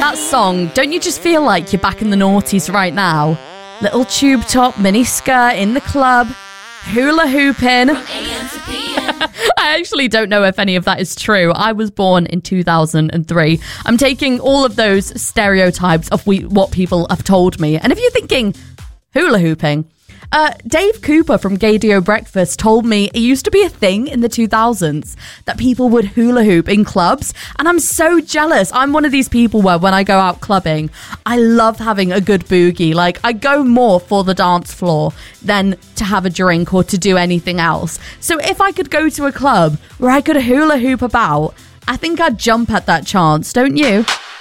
that song, don't you just feel like you're back in the noughties right now? Little tube top, mini skirt in the club, hula hooping. I actually don't know if any of that is true. I was born in 2003. I'm taking all of those stereotypes of what people have told me. And if you're thinking, hula hooping, Dave Cooper from Gaydio Breakfast told me it used to be a thing in the 2000s that people would hula hoop in clubs, and I'm so jealous. I'm one of these people where when I go out clubbing, I love having a good boogie. Like, I go more for the dance floor than to have a drink or to do anything else. So if I could go to a club where I could hula hoop about, I think I'd jump at that chance, don't you?